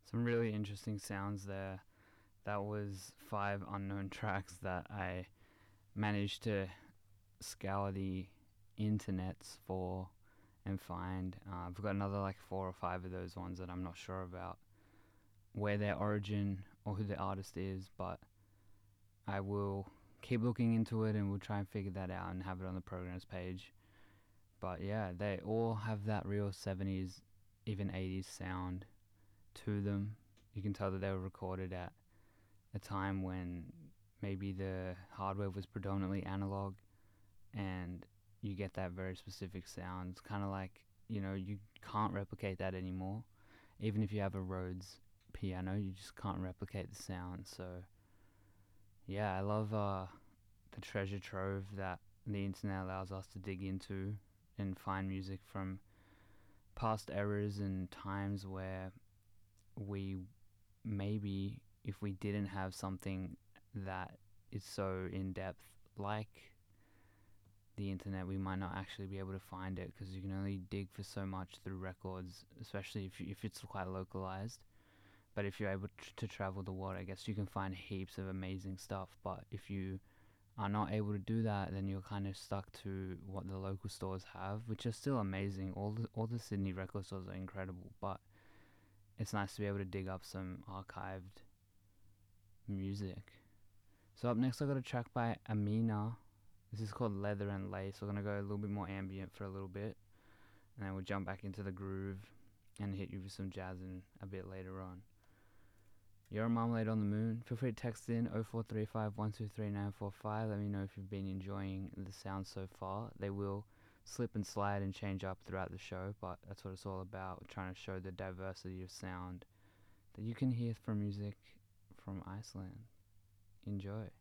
Some really interesting sounds there. That was 5 unknown tracks that I managed to scour the internets for and find. I've got another like 4 or 5 of those ones that I'm not sure about where their origin or who the artist is, but I will keep looking into it and we'll try and figure that out and have it on the programs page. But yeah, they all have that real 70s, even 80s sound to them. You can tell that they were recorded at a time when maybe the hardware was predominantly analog, and you get that very specific sound. It's kind of like, you can't replicate that anymore. Even if you have a Rhodes piano, you just can't replicate the sound. So yeah, I love the treasure trove that the internet allows us to dig into and find music from past eras and times where we maybe, if we didn't have something that is so in depth like the internet, we might not actually be able to find it, because you can only dig for so much through records, especially if it's quite localized. But if you're able to travel the world, I guess you can find heaps of amazing stuff. But if you are not able to do that, then you're kind of stuck to what the local stores have, which are still amazing. All the Sydney record stores are incredible, but it's nice to be able to dig up some archived music. So up next I got a track by Amina. This is called Leather and Lace. We're going to go a little bit more ambient for a little bit, and then we'll jump back into the groove and hit you with some jazz in a bit later on. You're a Marmalade on the Moon. Feel free to text in 0435 123 945. Let me know if you've been enjoying the sound so far. They will slip and slide and change up throughout the show, but that's what it's all about. We're trying to show the diversity of sound that you can hear from music from Iceland. Enjoy.